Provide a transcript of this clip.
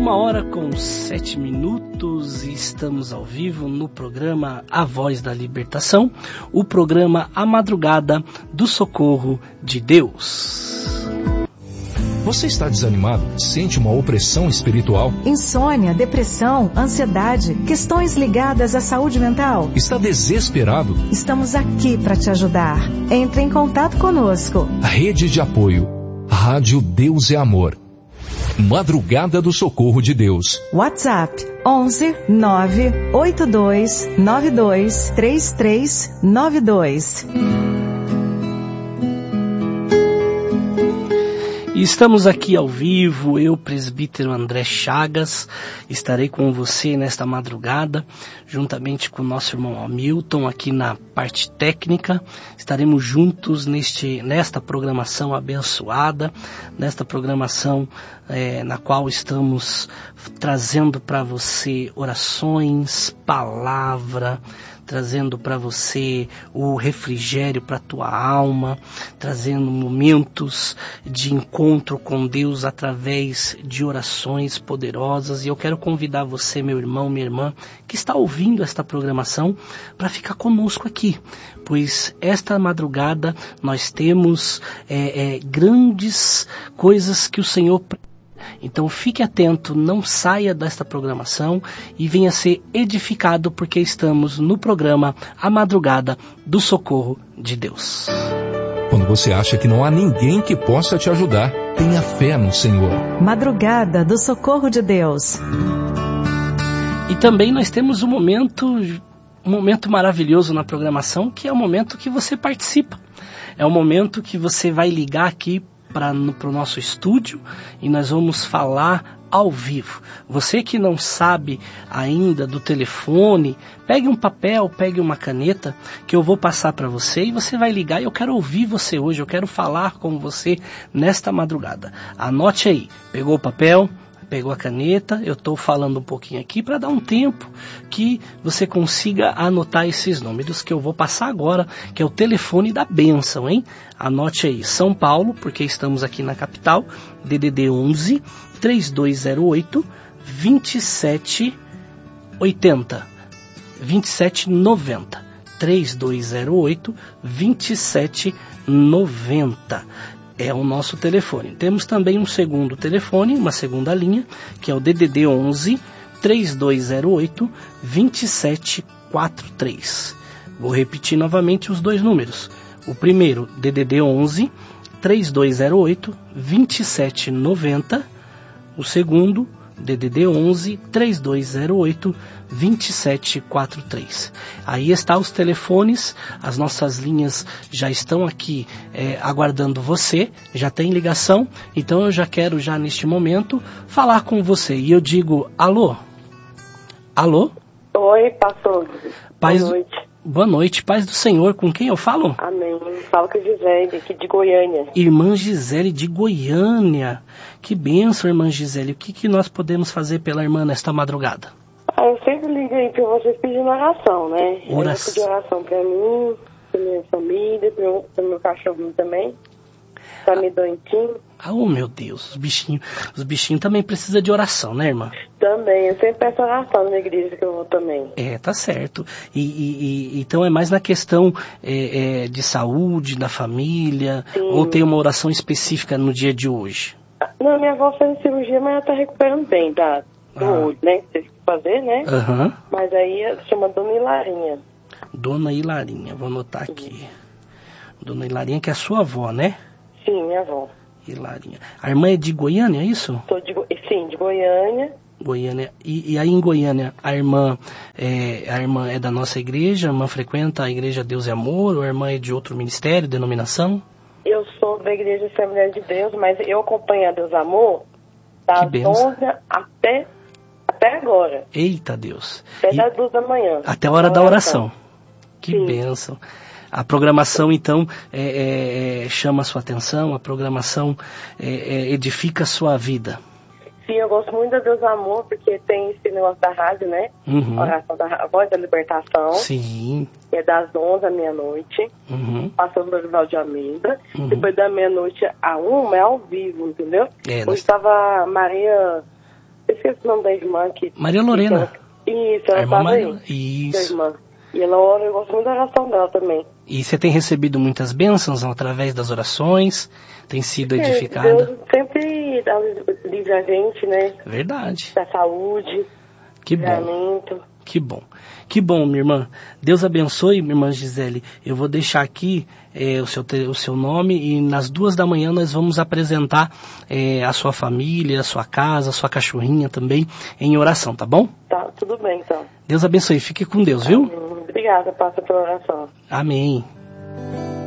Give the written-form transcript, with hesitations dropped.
1h07 e estamos ao vivo no programa A Voz da Libertação, o programa A Madrugada do Socorro de Deus. Você está desanimado? Sente uma opressão espiritual? Insônia, depressão, ansiedade, questões ligadas à saúde mental? Está desesperado? Estamos aqui para te ajudar. Entre em contato conosco. Rede de apoio. Rádio Deus é Amor. Madrugada do Socorro de Deus. WhatsApp 11 982 92 3392. Estamos aqui ao vivo, eu, presbítero André Chagas, estarei com você nesta madrugada, juntamente com o nosso irmão Hamilton, aqui na parte técnica. Estaremos juntos nesta programação abençoada, nesta programação na qual estamos trazendo para você orações, palavra, trazendo para você o refrigério para a tua alma, trazendo momentos de encontro com Deus através de orações poderosas. E eu quero convidar você, meu irmão, minha irmã, que está ouvindo esta programação, para ficar conosco aqui, pois esta madrugada nós temos grandes coisas que o Senhor... Então fique atento, não saia desta programação e venha ser edificado, porque estamos no programa A Madrugada do Socorro de Deus. Quando você acha que não há ninguém que possa te ajudar, tenha fé no Senhor. Madrugada do Socorro de Deus. E também nós temos um momento maravilhoso na programação, que é o momento que você participa. É o momento que você vai ligar aqui para o nosso estúdio e nós vamos falar ao vivo. Você que não sabe ainda do telefone, pegue um papel, pegue uma caneta, que eu vou passar para você e você vai ligar. E eu quero ouvir você hoje, eu quero falar com você nesta madrugada. Anote aí, pegou o papel? Pegou a caneta, eu estou falando um pouquinho aqui para dar um tempo que você consiga anotar esses números que eu vou passar agora, que é o telefone da bênção, hein? Anote aí, São Paulo, porque estamos aqui na capital, DDD 11 3208 2780 2790 3208 2790. É o nosso telefone. Temos também um segundo telefone, uma segunda linha, que é o DDD 11 3208 2743. Vou repetir novamente os dois números. O primeiro, DDD 11 3208 2790. O segundo, DDD 11 3208 2743. Aí está os telefones, as nossas linhas já estão aqui aguardando você, já tem ligação, então eu já quero neste momento falar com você. E eu digo, alô? Alô? Oi, pastor. Boa noite. Boa noite, paz do Senhor, com quem eu falo? Amém. Falo com a Gisele, aqui de Goiânia. Irmã Gisele de Goiânia. Que bênção, irmã Gisele. O que nós podemos fazer pela irmã nesta madrugada? Eu sempre ligo aí pra vocês pedindo oração, né? Oração. Eu pedi oração pra mim, pra minha família, pro meu cachorrinho também. Tá me doentinho. Oh, meu Deus, os bichinhos também precisam de oração, né, irmã? Também, eu sempre peço oração na igreja que eu vou também. Tá certo. Então é mais na questão de saúde, da família, sim, ou tem uma oração específica no dia de hoje? Não, minha avó fez cirurgia, mas ela tá recuperando bem do olho, né? Teve que fazer, né? Uhum. Mas aí chama Dona Hilarinha. Dona Hilarinha, vou anotar aqui. Dona Hilarinha, que é a sua avó, né? Sim, minha avó. Hilarinha. A irmã é de Goiânia, é isso? Sim, de Goiânia. Goiânia. E aí em Goiânia, a irmã é da nossa igreja? A irmã frequenta a igreja Deus é Amor? Ou a irmã é de outro ministério, denominação? Eu sou da igreja Assembleia de Deus, mas eu acompanho a Deus Amor das 11 até agora. Eita Deus. Até das 2 da manhã. Até a hora da oração. Que sim, bênção. A programação, então, chama a sua atenção, a programação edifica a sua vida. Sim, eu gosto muito da Deus Amor, porque tem esse negócio da rádio, né? Uhum. Oração da Voz da Libertação. Sim. É das 11 à meia-noite. Uhum. Passando no Rival de Almeida. Uhum. Depois da meia-noite à 1 é ao vivo, entendeu? Hoje estava Maria esqueci o nome da irmã que... Maria Lorena. Isso, ela estava aí. Isso. Da irmã. E ela ora, eu gosto muito da oração dela também. E você tem recebido muitas bênçãos através das orações? Tem sido edificada? Deus sempre dá livre a gente, né? Verdade. Da saúde. Que bom. Que bom. Que bom, minha irmã. Deus abençoe, minha irmã Gisele. Eu vou deixar aqui o seu nome e nas 2h nós vamos apresentar a sua família, a sua casa, a sua cachorrinha também em oração, tá bom? Tá, tudo bem então. Deus abençoe. Fique com Deus, viu? Obrigada, passa pela oração. Amém.